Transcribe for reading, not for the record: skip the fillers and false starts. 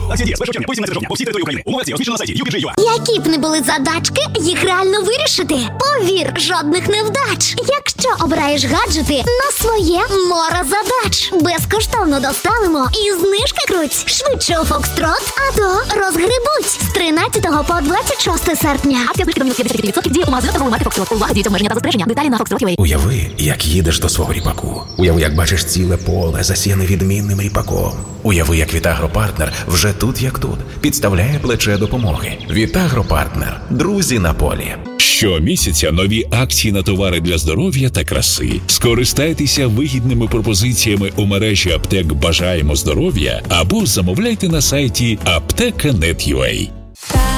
Акція діє з 1 червня по 17 жовтня по всій території України. Умови акції розміщено на сайті UPG.ua. Які б не були задачки, їх реально вирішити. Повір, жодних невдач. Якщо обираєш гаджети на своє море задач. Безкоштовно доставимо і знижки круть. Швидше у Фокстрот, а то розгребуть. З 13 по 26 серпня. Акція знижки до мінус 50% діє у магазинах торгової марки Фокстрот. Увага, діють обмеження та застереження. Деталі на Фокстрот.ua. Уяви, як їдеш до свого ріпаку. Уяви, як бачиш ціле поле, засіяне відмінним ріпаком. Уяви, як Вітагропартнер вже тут як тут підставляє плече допомоги. Вітагропартнер. Друзі на полі. Щомісяця нові акції на товари для здоров'я та краси. Скористайтеся вигідними пропозиціями у мережі аптек «Бажаємо здоров'я» або замовляйте на сайті apteka.net.ua.